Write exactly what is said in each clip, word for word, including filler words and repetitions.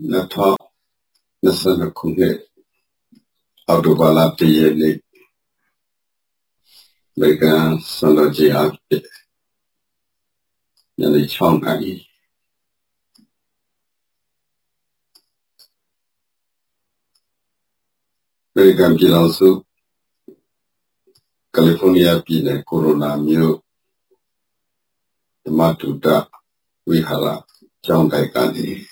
Nata Nasana Kune Autobala Tiyeli Vegan Sanaji Yali Chong Ai Vegan Pilansu California Pine Corona Mu Matuta Vihara Chong Daikani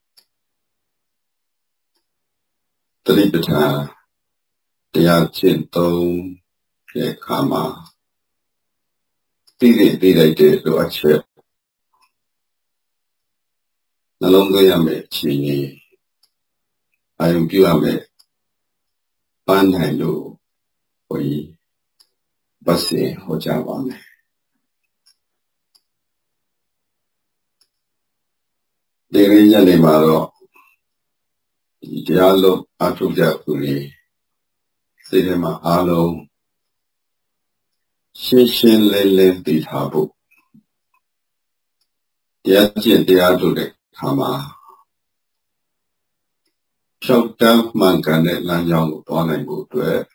Tripita Tia Chinto Kama Tiri Tiri to a chip Nalongayame Chini I am Puame Panhando Oi Basi Hojavame Dirinya Limaro Diallo Atuja Puri Cinema Alo Shishin Lele Bitabu Diajin Diadu Kama Shokta Mankane Lanyang Tonaibu Dwe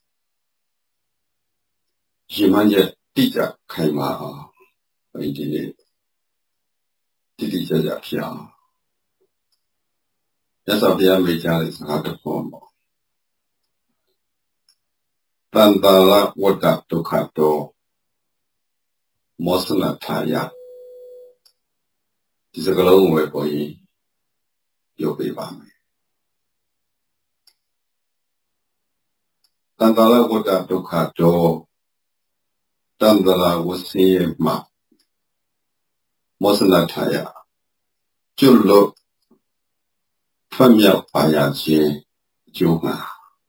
Jimanje Tija Kaima Indini Titi Jaja Pia Yes, of the American is not a form. Tandala Wata Tokato Mosana Taya is a long way for you. You'll be by me. Tandala Wata Tokato Tandala was seeing ma Mosana Taya. Julo Famia Payachi Juma.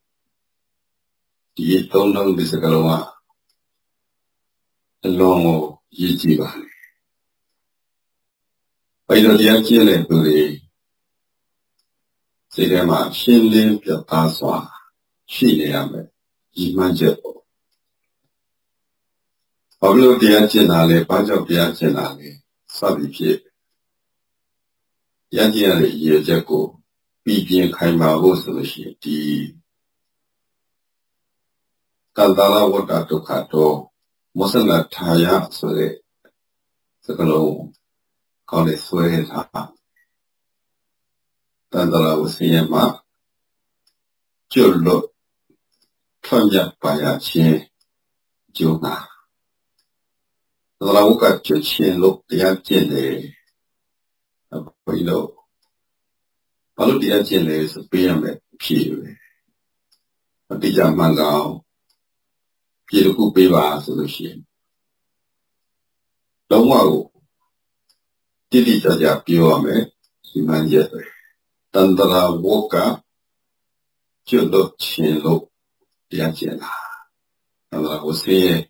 Ye don't know this Galoma along Yijiba. By the Yachile Buri Sidema Shinlim Piataswa Shiniame Yimanjebo. Pablo Diachinale, Pajo Diachinale, Sabi Yajiale Yejako. Being Kaima was the ship. Kandala Wata Tokato, Mosana Taya, so the Sakalo, call it Sweta. Kandala was here, ma. Jolo, Tanya Payachi, Juna. The Lauka Chuchin looked the Yachile, a Pilo. All the Achilles appear Pew. A Tija Mangao, Piruku Piva solution. Don't wow. Titi Jaja Piwame, Simanje, Tandala Woka, Chulo Chilo, Diachela. And I was here.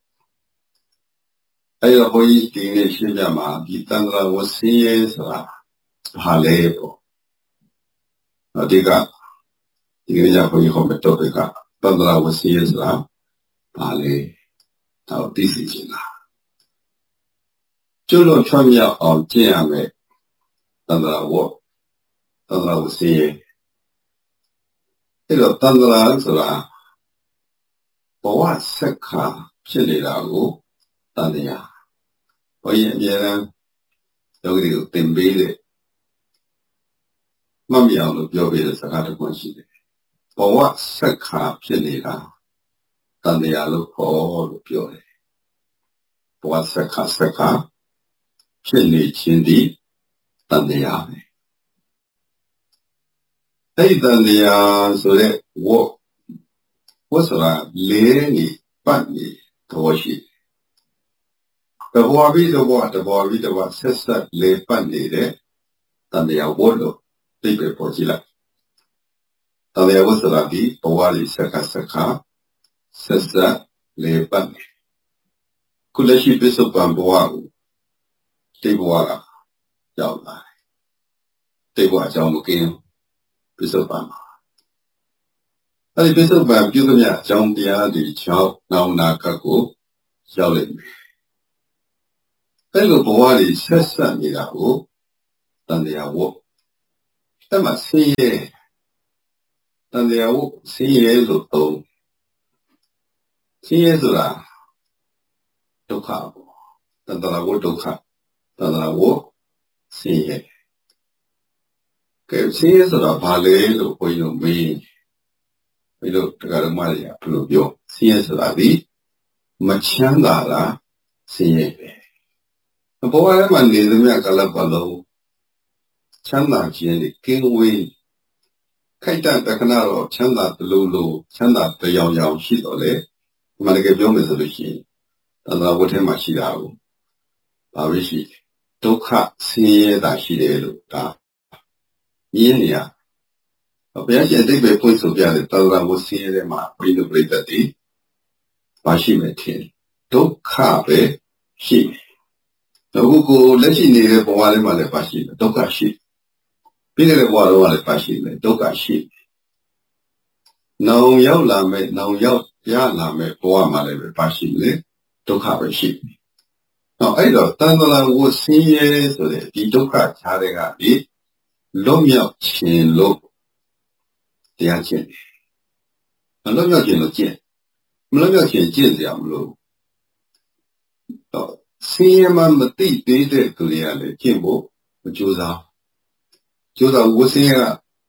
I avoid the Shijama, the Tandala was here, Halebo. Adiga, Igreja foi hometópica, Tandra was years la, Pale, our decision. Chulo Chamia of Tiame, Tandra walk, Tandra was here. Hello, Tandra Ansela. For what second, Chililago, Tania. Oye, Yera, Yogri, Timbile. Mammy out of your videos are hard to consider. For what Saka Pilila, than they are look for all the pure. For what Saka Saka, Chili Chindi, than they are. They than they are so that what was that Lenny Bunny to wash it. The war with the water, war with the what sister lay bunny there, than they are water. Take for Gila. There was a lady, Powali Saka Saka, Sessa, Lepan. Could she be so bamboa? Teboa, Yaula. Teboa Jamukin, Bisopama. I Bishop Bam Julia, John Dia, the Chow, now Nakaku, Yawlin. Hello, Powali Sessa Nidao, than they are walk. အဲ့မှာဆင်းရဲတန်တရားကိုဆင်းရဲလို့သုံးဆင်းရဲဆိုတာဒုက္ခပေါ့တန်တရားကိုဒုက္ခတန်တရားကိုဆင်းရဲကဲဆင်းရဲဆိုတာဘာလဲလို့ဘုန်းကြီးတို့မေးဘယ်လိုတရားဓမ္မတွေကဘယ်လိုပြောဆင်းရဲဆိုတာဒီမချမ်းသာတာဆင်းရဲပဲဘဝထဲမှာနေသမျှကာလပတ်လုံးချမ်းသာခြင်းနဲ့ကင်းဝေးခိုက်တတခဏတော့ချမ်းသာတလူလူချမ်းသာတယောင်ယောင်ရှိတော့လေဒီမှာတကယ်ပြောမယ်ဆိုလို့ရှိရင်တဏှာဝတ်ထဲမှာရှိတာကိုဘာပဲရှိဒုက္ခဆင်းရဲတာရှိတယ်လို့ဒါမြင်နေရဘုရားရှင်အတိတ်ပဲဖွင့်ဆိုပြတယ်တဏှာဝတ်ဆင်းရဲတဲ့မှာဘိဓိပရိသတ်တွေဘာရှိမယ်ထင်ဒုက္ခပဲရှိတယ်အခုကိုလက်ရှိနေတဲ့ဘဝလေးမှာလည်းပါရှိတယ်ဒုက္ခရှိပြီးတဲ့ဘဝတော့လည်းပါရှိတယ်ဒုက္ခရှိနောင်ရောက်လာမဲ့နောင်ရောက်ရလာမဲ့ဘဝမှာလည်းပါရှိတယ်ဒုက္ခပဲရှိနော်အဲ့တော့တန်တရာကိုဆင်းရဲဆိုတဲ့ဒီဒုက္ခခြားတဲ့ကဒီလွတ်မြောက်ခြင်းလို့တရားကျင့်တယ်မလွတ်မြောက်ခြင်းလို့ကျင့်မလွတ်မြောက်ခြင်းကျင့်ကြရမလို့တော့ဆင်းရဲမှမသိသေးတဲ့သူတွေကလည်းကျင့်ဖို့မကြိုးစားကြိုးစားဝဆင်းရဲက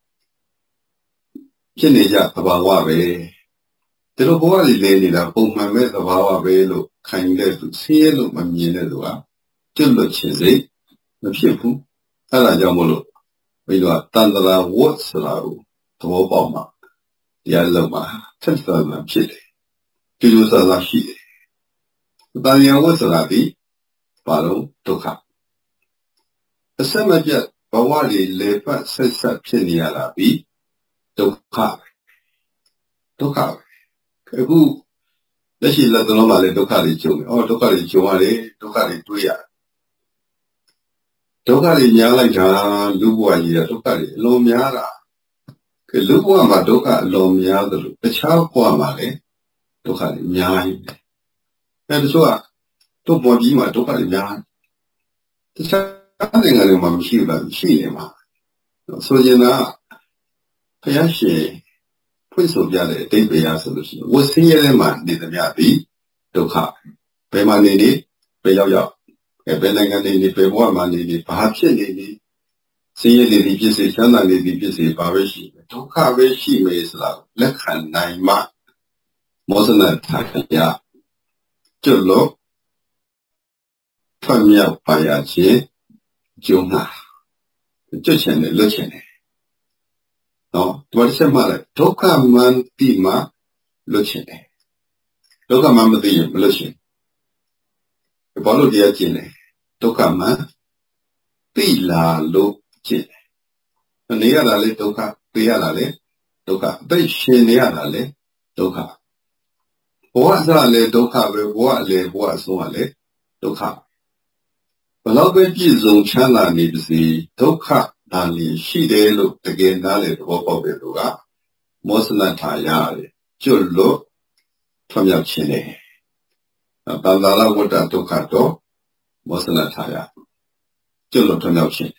ဖြစ်နေကြသဘာဝပဲဒီလိုဘဝလေးနေနေတာပုံမှန်မဲ့သဘာဝပဲလို့ခံယူတဲ့သူဆင်းရဲလို့မမြင်တဲ့သူကကျွတ်လွတ်ခြင်းစိတ်မဖြစ်ဘူးအဲ့ဒါကြောင့်မို့လို့ဘယ်လိုတန်တရာဝတ်ဆိုတာကိုသဘောပေါက်မှာတရားလုံးမှာထက်သန်မှဖြစ်တယ်ကြိုးကြိုးစားစားရှိတယ်တန်ရာဝတ်ဆိုတာဒီဘာလို့ဒုက္ခအစမပြတ်ဘဝလေးလေပတ်ဆက်ဆက်ဖြစ်နေရတာပြီးဒုက္ခဒုက္ခအခုလက်ရှိလက်တော်မှာလည်းဒုက္ခတွေကြုံတယ်။အော်ဒုက္ခတွေကြုံရတယ်ဒုက္ခတွေတွေးရတယ်ဒုက္ခတွေများလိုက်တာလူဘဝကြီးကဒုက္ခတွေအလွန်များတာကဲလူဘဝမှာဒုက္ခအလွန်များသလိုတခြားဘဝမှာလည်းဒုက္ခတွေများနေတယ်။အဲဒါဆိုတော့ဘဝကြီးမှာဒုက္ခတွေများတခြားနိုင်ငံတွေမှာမရှိဘူးလားရှိနေမှာဆိုရင်ကဘုရားရှင်ဖွင့်ဆိုပြတဲ့အတိတ်ပဲရဆိုလို့ရှိရင်ဝဆင်းရဲထဲမှာနေသမျှဒီဒုက္ခဘယ်မှာနေနေဘယ်ရောက်ရောက်ဘယ်နိုင်ငံနေနေဘယ်ဘဝမှာနေနေဘာဖြစ်နေနေဆင်းရဲနေသည်ဖြစ်စေချမ်းသာနေသည်ဖြစ်စေဘာပဲရှိဒုက္ခပဲရှိမယ်ဆိုတာလက်ခံနိုင်မှမောဇနထာရကျွတ်လို့ထွတ်မြောက်ပါရခြင်းကျုံမှာကျွတ်ချင်တယ်လွတ်ချင်တယ်နော်ဒီမှာဆက်မှလည်းဒုက္ခမှန်တိမှလွတ်ချင်တယ်ဒုက္ခမှန်မသိရင်မလွတ်ချင်ဘာလို့တရားကျင့်လဲဒုက္ခမှန်သိလာလို့ကျင့်တယ်နေရတာလေဒုက္ခသိရတာလေဒုက္ခအသိရှင်နေရတာလေဒုက္ခဘဝအစလည်းဒုက္ခပဲဘဝအလယ်ဘဝအဆုံးကလည်းဒုက္ခဘလောက်ပဲပြည့်စုံချမ်းသာနေပါစေဒုက္ခဒါလည်းရှိတယ်လို့တကယ်နားလေသဘောပေါက်တဲ့သူကမောစနထာရတယ်ကျွတ်လို့ထွံ့မြောက်ခြင်းလေတန်တာရဝတ္တဒုက္ခတော့မောစနထာရကျွတ်လို့ထွံ့မြောက်ခြင်း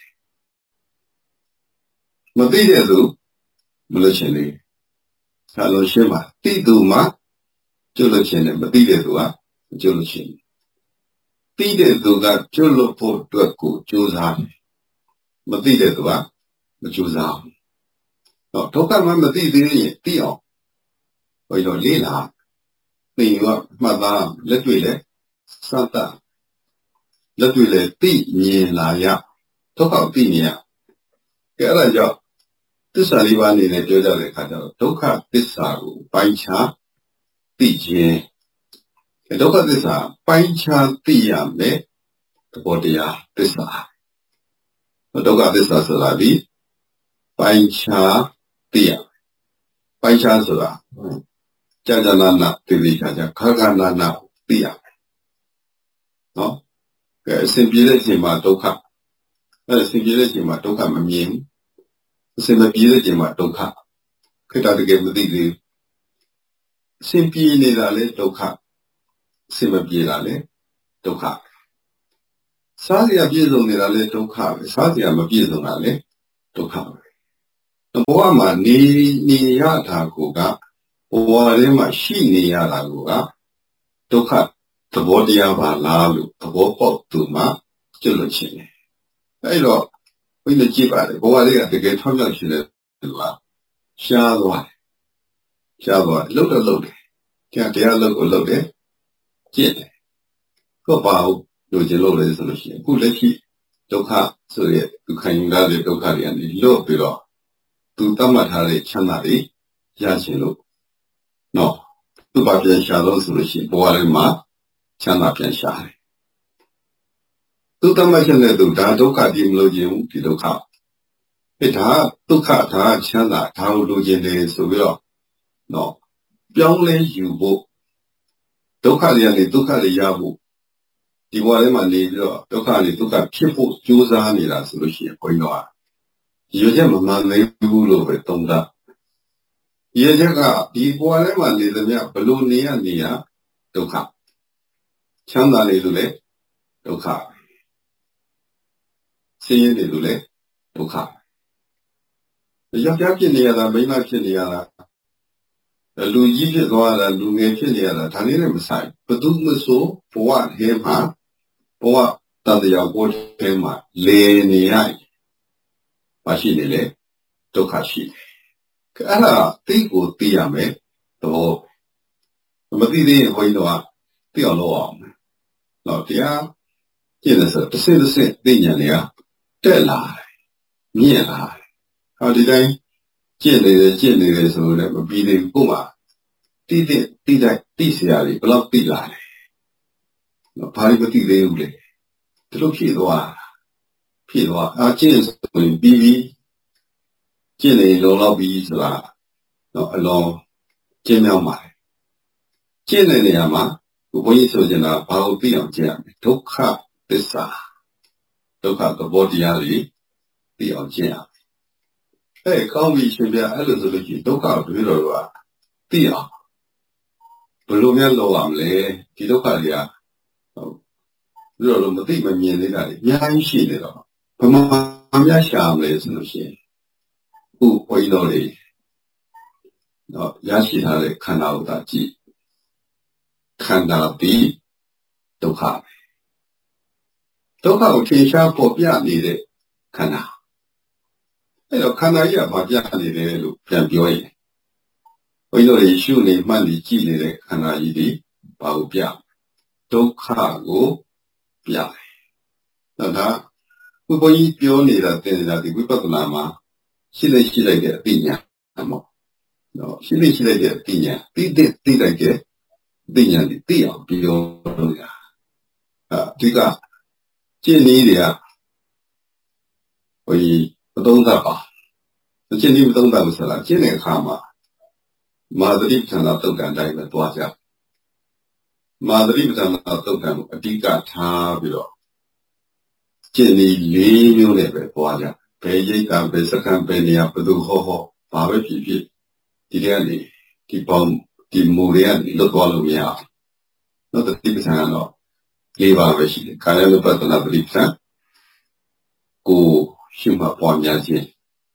မသိတဲ့သူမလို့ခြင်းလေဆာလို့ရှင်းပါသိသူမှကျွတ်လို့ခြင်းနဲ့မသိတဲ့သူကကျွတ်လို့ခြင်းသိတဲ့သူကကျွတ်လို့ဖို့အတွက်ကိုကြိုးစားတယ်မသိတဲ့သူကမကြိုးစားဘူးတော့ဒုက္ခမှမသိသေးရင်သိအောင်ဘယ်လိုလေးလားသိရောမှတ်သားလက်တွေ့လဲစသလက်တွေ့လဲသိမြင်လာရဒုက္ခသိမြင်ရကဲအဲ့ဒါကြောင့်သစ္စာလေးပါးအနေနဲ့ပြောကြတဲ့အခါကျတော့ဒုက္ခသစ္စာကိုပိုင်းခြားသိခြင်းဒုက္ခသစ္စာပိုင်းခြားသိရမယ်သဘောတရားသစ္စာဒုက္ခသစ္စာဆိုတာဒီပိုင်းခြားသိရပိုင်းခြားဆိုတာကြာကြာနာနာသိသိချာချာခါခါနာနာသိရနော်ကဲအစဉ်ပြေတဲ့အချိန်မှာဒုက္ခအဲအစဉ်ပြေတဲ့အချိန်မှာဒုက္ခမမြင်အစဉ်မပြေတဲ့အချိန်မှာဒုက္ခခိတ္တတကယ်မသိသေးအစဉ်ပြေနေတာလေဒုက္ခအစဉ်မပြေတာလေဒုက္ခစားစရာပြည့်စုံနေတာလေဒုက္ခပဲစားစရာမပြည့်စုံတာလေဒုက္ခပဲဘောမှာနေနေရတာကိုကဘောထဲမှာရှိနေရတာကိုကဒုက္ခသဘောတရားပါလားလို့သဘောပေါက်သူမှကျွတ်လို့ရှိနေအဲ့တော့ဘုန်းကြီးကြည့်ပါတယ်ဘောလေးကတကယ်ထောက်မြောက်ရှိတယ်သူကရှားသွားတယ်ရှားသွားလှုပ်တော့လှုပ်တယ်ကျန်တရားလှုပ်ကိုလှုပ်တယ်ကျင့်တယ်ကိုပါဘူးလို့ကျလို့လေဆိုလို့ရှိရင်အခုလက်ရှိဒုက္ခဆိုရဲဒုက္ခရင်လာတဲ့ဒုက္ခတွေကနေလွတ်ပြီးတော့သူတတ်မှတ်ထားတဲ့ချမ်းသာတွေရရှင်လို့နော်သူ့ဘာပြန်ရှာလို့ဆိုလို့ရှိရင်ဘဝလေးမှာချမ်းသာပြန်ရှာတယ်သူတတ်မှတ်ချက်နဲ့သူဒါဒုက္ခဒီမလို့ခြင်းဘူးဒီဒုက္ခအဲဒါဒုက္ခဒါချမ်းသာဒါကိုလိုချင်တယ်ဆိုပြီးတော့နော်ပြောင်းလဲယူဖို့ဒုက္ခတွေကနေဒုက္ခတွေရဖို့ဒီဘဝထဲမှာနေပြီးတော့ဒုက္ခတွေဒုက္ခဖြစ်ဖို့ကြိုးစားနေတာဆိုလို့ရှိရင်ဘုန်းကြီးတို့ကရွေချက်မမှန်သေးဘူးလို့ပဲသုံးသပ်ရွေချက်ကဒီဘဝထဲမှာနေသမျှဘလို့နေရနေရဒုက္ခချမ်းသာနေလို့လေဒုက္ခဆင်းရဲနေလို့လေဒုက္ခယောက်ျားဖြစ်နေရတာမိန်းမဖြစ်နေရတာလူကြီးဖြစ်သွားတာလူငယ်ဖြစ်နေရတာဒါလေးနဲ့မဆိုင်ဘယ်သူမှဆိုဘဝထဲမှာဘဝတန်တရားဘဝထဲမှာလေနေရမရှိနေလေဒုက္ခရှိတယ်အဲ့ဒါသိကိုသိရမယ်တော့မသိသေးရင်ဘုန်းကြီးတို့ကသိအောင်လုပ်အောင်တော့တရားကျင့်တဲ့ဆိုတစ်စစ်တစ်စစ်သိဉာဏ်တွေကတက်လာတယ်မြင့်လာတယ်ဟောဒီတိုင်းကျင့်နေတယ်ကျင့်နေတယ်ဆိုတော့လည်းမပြီးသေးဘူးကို့မှာတိတိတိတိုင်းတိစရာတွေဘယ်လောက်တိလာတယ်။ဘာလို့မတိသေးဘူးလဲ။ဒီလိုဖြည့်သွားဖြည့်သွားအကျင့်ဆိုရင်ပြီးပြီးကျင့်နေလုံးတော့ပြီးဆိုတာတော့အလုံးကျင့်မြောက်ပါတယ်။ကျင့်တဲ့နေရာမှာဘုန်းကြီးဆိုချင်တာဘာလို့သိအောင်ကျင့်ရမလဲ။ဒုက္ခသစ္စာဒုက္ခသဘောတရားတွေသိအောင်ကျင့်ရမယ်။အဲကောင်းပြီရှင်ဗျာအဲ့လိုဆိုလို့ရှိရင်ဒုက္ခကိုတွေ့တော့ကသိအောင်ဘယ်လိုများလုပ်ရမလဲဒီဒုက္ခတွေကဟုတ်ပြီးတော့မသိမမြင်သေးတာတွေအများကြီးရှိနေတော့ဘယ်မှာများရှာမလဲဆိုလို့ရှိရင်ခုဘုန်းကြီးတို့တွေတော့ရရှိထားတဲ့ခန္ဓာကိုသာကြည့်ခန္ဓာပြီးဒုက္ခပဲဒုက္ခကိုထင်ရှားပေါ်ပြနေတဲ့ခန္ဓာအဲ့တော့ခန္ဓာကြီးကဘာပြနေလဲလို့ပြန်ပြောရင်ဘုန်းကြီးတို့တွေရှုနေမှတ်နေကြည့်နေတဲ့ခန္ဓာကြီးဒီဘာကိုပြဒုက္ခကိုပြတယ်။ဒါကဘုန်းကြီးပြောနေတာသင်နေတာဒီဝိပဿနာမှာရှိနေရှိလိုက်တဲ့အသိဉာဏ်အမောနော်ရှိနေရှိလိုက်တဲ့အသိဉာဏ်သိတဲ့သိလိုက်တဲ့အသိဉာဏ်ဒီသိအောင်ပြောနေတာ။အဲဒီကကျင့်နည်းတွေကဘုန်းကြီးမသုံးသပ်ပါကျင့်နည်းမသုံးသပ်ဘူးဆိုတာကျင့်တဲ့အခါမှာမာသတိပဋ္ဌာန်သုတ်တံတိုင်းပဲသွားကြမာသတိပဋ္ဌာန်သုတ်တံကိုအဓိကထားပြီးတော့ကျင့်နည်းလေးမျိုးနဲ့ပဲသွားကြဘယ်ရိတ်တာဘယ်စက္ကန့်ဘယ်နေရာဘယ်သူဟောဟောဘာပဲဖြစ်ဖြစ်ဒီထဲကနေဒီပေါင်းဒီမူတွေကနေလွတ်သွားလို့မရဘူးနော်သတိပဋ္ဌာန်ကတော့လေးပါပဲရှိတယ်ကာယ ानु ပတ္တနာသတိပဋ္ဌာန်ကိုရှုမှတ်ပွားများခြင်း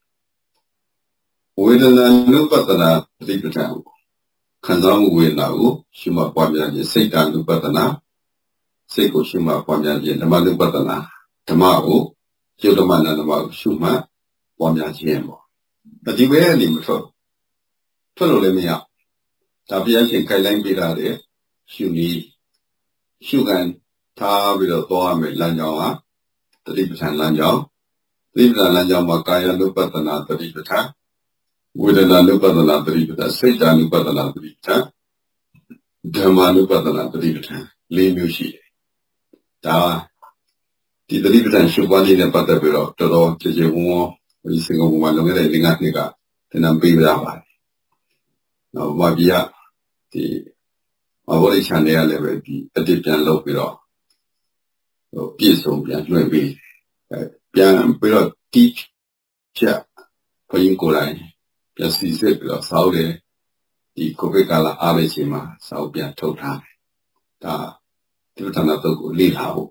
ဝေဒနာ ानु ပတ္တနာသတိပဋ္ဌာန်ခံစားမှုဝေဒနာကိုရှုမှတ်ပွားများခြင်းစိတ်တ ानु ပတ္တနာစိတ်ကိုရှုမှတ်ပွားများခြင်းဓမ္မ ानु ပတ္တနာဓမ္မကိုယုတ်ဓမ္မနာဓမ္မကိုရှုမှတ်ပွားများခြင်းပေါ့ဒီဘက်ကနေမထွက်ထွက်လို့လည်းမရဒါပြန်ရှင်ခိုင်တိုင်းပေးတာတဲ့ရှုနည်းရှုခံထားပြီးတော့သွားမယ်လမ်းကြောင်းဟာသတိပဋ္ဌာန်လမ်းကြောင်းသတိပဋ္ဌာန်လမ်းကြောင်းမှာကာယ ानु ပတ္တနာသတိပဋ္ဌာန်ဝေဒနာ ानु ပတ္တနာသတိပဋ္ဌာန်စိတ် ानु ပတ္တနာသတိပဋ္ဌာန်ဓမ္မ ानु ပတ္တနာသတိပဋ္ဌာန်လေးမျိုးရှိတယ်ဒါဒီသတိပဋ္ဌာန်ရှုပွားနေတဲ့ပတ်သက်ပြီးတော့တော်တော်ကြည်ကြည်ဝန်းဝန်းဒီစင်ကာပူမှာလုပ်ခဲ့တဲ့လင်္ကာနှစ်ကသင်တန်းပေးပြပါတယ်နောက်ဘာပြဒီမဘောလေး channel ရလည်းပဲဒီအတိပြန်လုပ်ပြီးတော့ဟိုပြည့်စုံပြန်လွှဲပေးအဲပြန်ပြီးတော့တီးချက်ဘုရင်ကိုယ်တိုင်ပြန်စီစစ်ပြီးတော့စောက်တယ်ဒီကိုဗစ်ကာလအားရချိန်မှာစောက်ပြန်ထုတ်ထားတယ်ဒါဒီဌာနတုပ်ကိုလေ့လာဖို့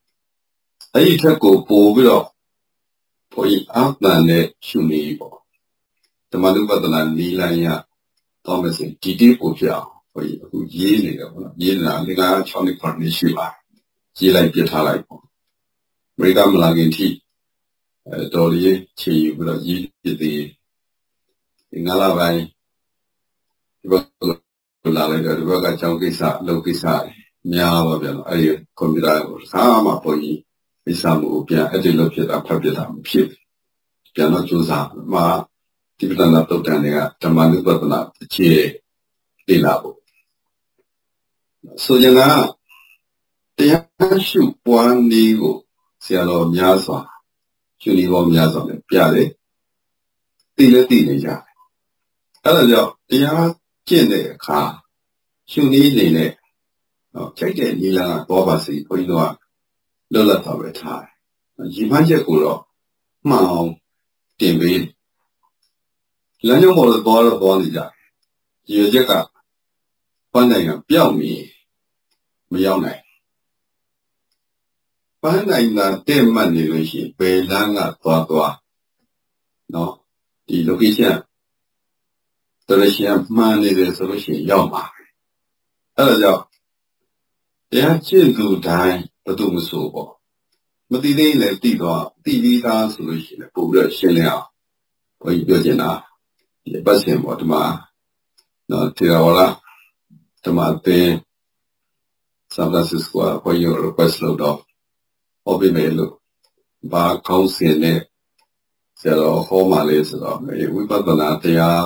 အဲ့ဒီထက်ကိုပို့ပြီးတော့ဘုရင်အာသန်နဲ့ရှုနေပေါ့ဓမ္မနုပဒနာနီလန်ရတော့မယ်ဆိုဒီတိပို့ပြအောင်ဟိုအခုရေးနေတယ်ပေါ့နော်ရေးနေတာဒီက၆နှစ်ခွနှစ်ရှိပါရေးလိုက်ပြထားလိုက်ပေါ့အမေရိကမလာခင်ထိအဲတော်လေးချေယူပြီးတော့ရေးပြသေးဒီငါးလပိုင်းဒီဘက်လာလိုက်တော့ဒီဘက်ကကျောင်းကိစ္စအလုပ်ကိစ္စများပါဗျာအဲ့ဒီကွန်ပျူတာကိုသာမှပုံကြီးကိစ္စမှုပြန်အဲ့ဒီလုပ်ဖြစ်တာဖတ်ပြတာမဖြစ်ပြန်တော့ကြိုးစားမှာဒီပဒနာတုတ်တန်တွေကဓမ္မနုပဒနာအခြေလေ့လာဖို့ဆိုရင်ကတရားရှုပွားနည်းကိုဆရာတော်များစွာရှင်ဒီဘောများစွာနဲ့ပြတယ်သိလည်းသိနေကြတယ်အဲ့ဒါကြောင့်တရားကျင့်တဲ့အခါရှုနည်းနေနဲ့ဟောကြိုက်တဲ့နည်းလမ်းကတော့ပါစီဘုန်းကြီးတို့ကလွတ်လပ်သွားပဲထားတယ်ရည်မှန်းချက်ကိုတော့မှန်အောင်တင်ပေးလမ်းကြောင်းပေါ်တော့သွားတော့သွားနေကြရည်ရချက်ကပန်းနိုင်ကပျောက်နေမရောက်နိုင်ပန်းနိုင်ကတဲ့မှတ်နေလို့ရှိရင်ဘယ်လမ်းကသွားသွားနော်ဒီ location တော်ရရှိမှန်နေတယ်ဆိုလို့ရှိရင်ရောက်ပါအဲ့ဒါကြောင့်တရားကျင့်သူတိုင်းဘယ်သူမဆိုပေါ့မသိသေးလည်းသိတော့သိပြီးသားဆိုလို့ရှိရင်ပို့ပြီးတော့ရှင်းလင်းအောင်ဘုန်းကြီးပြောချင်တာဒီပတ်စင်ပေါ့ဒီမှာနော်ထေရဝါဒဓမ္မသင်ဆန်ဖရန်စစ္စကိုဘုန်းကြီး request လုပ်တော့ဟောပေးမယ်လို့ဘာကောင်းစင်နဲ့ဆရာတော်ဟောမှလေးဆိုတော့ဝိပဿနာတရား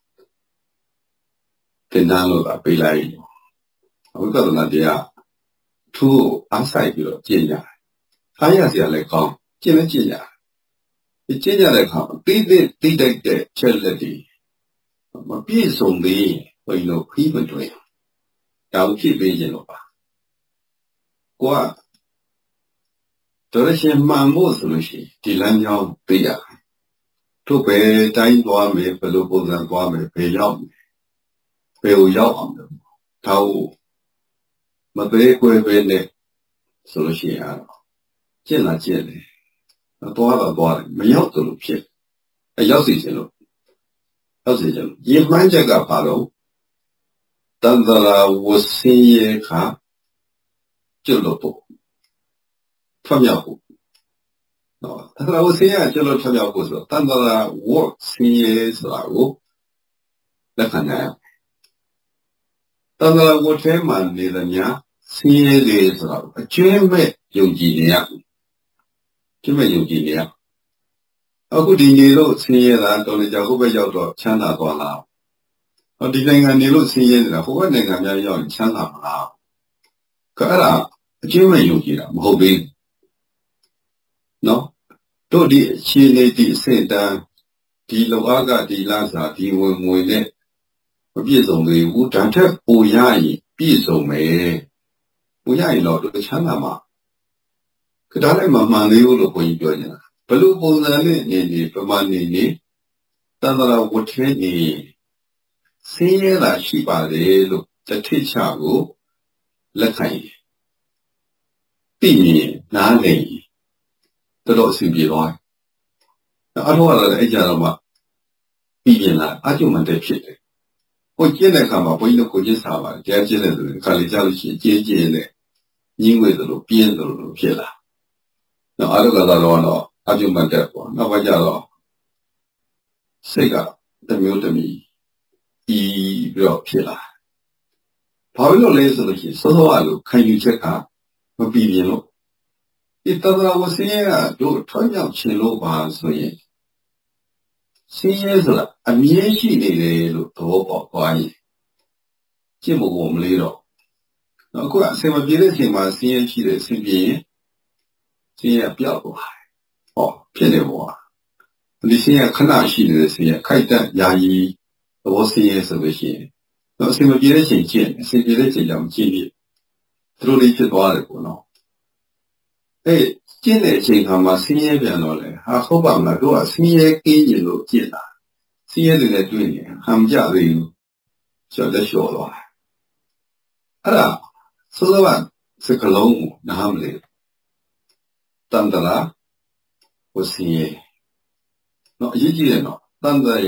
သင်တန်းလို့ပေးလိုက်ဝိပဿနာတရားသူ့အားဆိုင်ပြီးတော့ကျင့်ကြတယ်အားရစရာလည်းကောင်းကျင့်လည်းကျင့်ကြတယ်ဒီကျင့်ကြတဲ့အခါသိသိသိတတ်တဲ့ချက်လက်တွေမပြည့်စုံသေးဘုန်းကြီးတို့ခီးမတွေ့တောင်ဖြစ်ပေးခြင်းလို့ပါကိုကတော်ရရှင်မှန်ဖို့ဆိုလို့ရှိရင်ဒီလမ်းကြောင်းသိရတယ်တို့ပဲတိုင်းသွားမယ်ဘယ်လိုပုံစံသွားမယ်ဘယ်ရောက်မယ်ဘယ်ကိုရောက်အောင်လဲဒါကိုမသေးကွယ်ပဲနဲ့ဆိုလို့ရှိရင်ကျင့်လာကျင့်တယ်သွားတော့သွားတယ်မရောက်သလိုဖြစ်အရောက်စီခြင်းလို့ရောက်စီခြင်းလို့ရည်မှန်းချက်ကဘာလို့တန်တရာဝဆင်းရဲခါကျွတ်လို့ပေါ့ထွတ်မြောက်ဖို့နော်တန်တရာဝဆင်းရဲကျွတ်လို့ထွတ်မြောက်ဖို့ဆိုတော့တန်တရာဝဆင်းရဲဆိုတာကိုလက်ခံနိုင်တန်တရာဝထဲမှာနေတဲ့များဆင်းရဲတွေဆိုတော့အကျွမ်းမဲ့ယုံကြည်နေရကျွမ်းမဲ့ယုံကြည်နေရအခုဒီနေလို့ဆင်းရဲတာတော်နေကြဟိုဘက်ရောက်တော့ချမ်းသာသွားလားဟောဒီနိုင်ငံနေလို့ဆင်းရဲနေတာဟိုဘက်နိုင်ငံများရောက်ရင်ချမ်းသာမလားကဲအဲ့ဒါအကျွမ်းမဲ့ယုံကြည်တာမဟုတ်သေးဘူးနော်တို့ဒီအခြေအနေဒီအစစ်တမ်းဒီလောကကဒီလစာဒီဝင်ငွေနဲ့မပြည့်စုံသေးဘူးဒါထက်ပိုရရင်ပြည့်စုံမယ်ပိုရရင်တော့တို့ချမ်းသာမှာကဒါလည်းမမှန်သေးဘူးလို့ကိုကြီးပြောနေတာဘလို့ပုံစံနဲ့နေနေပမာနေနေတန်တရာဝတ်ထဲနေဆင်းရဲတာရှိပါတယ်လို့တထိတ်ချကိုလက်ခံရင်ပြီးရင်နားလည်တော်တော်အဆင်ပြေသွားတယ်အထောက်အထားအဲ့ကြတော့မှပြီးရင်လားအကျုံမှန်တဲ့ဖြစ်တယ်ကိုကျင့်တဲ့အခါမှာဘုန်းကြီးတို့ကိုကျင့်စားပါတယ်တရားကျင့်တဲ့ဆိုရင်ခါလေးကြားလို့ရှိရင်ကျင့်ကျင့်နဲ့ညင်းဝဲသလိုပြင်းသလိုဖြစ်လာနော်အားလုံးကတော့တော့အကျုံမှန်တဲ့ပေါ့နောက်ပိုင်းကျတော့စိတ်ကတမျိုးတမီဤပြီးတော့ဖြစ်လာဘာလို့လဲဆိုလို့ရှိရင်စောစောအလိုခံယူချက်ကမပြီးရင်လို့ဒီတသရာဝဆင်းရဲကတို့ထွန်းမြောက်ခြင်းလို့ပါဆိုရင်ဆင်းရဲဆိုတာအမြဲရှိနေတယ်လို့သဘောပေါက်သွားရင်ကျင့်ဖို့မလေးတော့အခုအစင်မပြေတဲ့အချိန်မှာဆင်းရဲရှိတယ်ဆင်းပြေရင်ဆင်းရဲပြောက်သွားတယ်ဟောဖြစ်နေဘောဒီဆင်းရဲခဏရှိနေတဲ့ဆင်းရဲခိုက်တန့်ယာယီသဘောဆင်းရဲဆိုလို့ရှိရင်တော့အစင်မပြေတဲ့အချိန်ကျင့်အစင်ပြေတဲ့အချိန်ကြောင့်ကျင့်ပြီးသူတို့လေးဖြစ်သွားတယ်ပေါ့နော်အဲကျင့်တဲ့အချိန်ခါမှာဆင်းရဲပြန်တော့လေဟာဟုတ်ပါမလားတို့ကဆင်းရဲကင်းကျင်လို့ကျင့်တာဆင်းရဲတွေနဲ့တွေ့နေဟမ်ကြသေးဘူးကျော်လက်လျှော်သွားအဲ့ဒါဆိုတော့စကလုံးကိုနားမလဲတန်တရာဝဆင်းရဲနော်အရေးကြီးတယ်နော်တန်တရာ